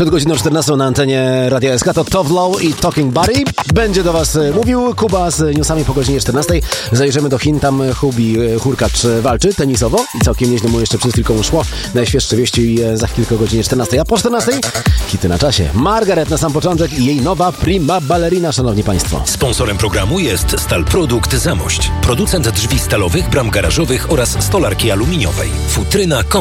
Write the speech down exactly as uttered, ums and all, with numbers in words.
Przed godziną czternastą na antenie Radia S K to Tovlow i Talking Buddy. Będzie do Was mówił Kuba z newsami po godzinie czternastej. Zajrzymy do Chin, tam Hubi Hurkacz walczy tenisowo i całkiem nieźle mu jeszcze przed chwilką szło. Najświeższe wieści za chwilkę o godzinie czternastej, a po czternastej hity na czasie. Margaret na sam początek i jej nowa Prima Ballerina, szanowni państwo. Sponsorem programu jest Stal Produkt Zamość. Producent drzwi stalowych, bram garażowych oraz stolarki aluminiowej. Futryna